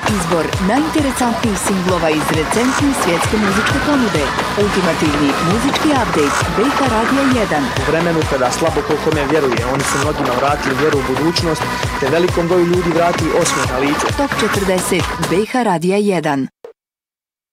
Izbor najinteresantnijih singlova iz recentne svjetske muzičke ponude. Ultimativni muzički update BiH Radija 1. U vremenu kada slabo ko kome vjeruje, oni su mnogima vratili vjeru u budućnost, te velikom broju ljudi vratili osmijeh na lice. Top 40 BiH Radija 1.